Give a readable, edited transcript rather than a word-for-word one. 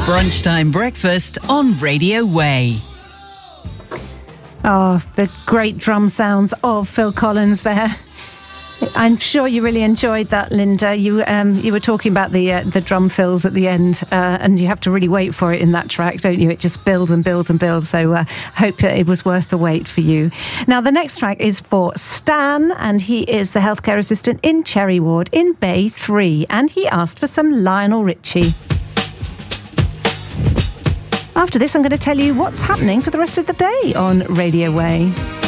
Brunchtime breakfast on Radio Way. Oh, the great drum sounds of Phil Collins there. I'm sure you really enjoyed that, Linda. You were talking about the drum fills at the end, and you have to really wait for it in that track, don't you? It just builds and builds and builds. So hope that it was worth the wait for you. Now, the next track is for Stan, and he is the healthcare assistant in Cherry Ward in Bay 3, and he asked for some Lionel Richie. After this, I'm going to tell you what's happening for the rest of the day on Radio Way.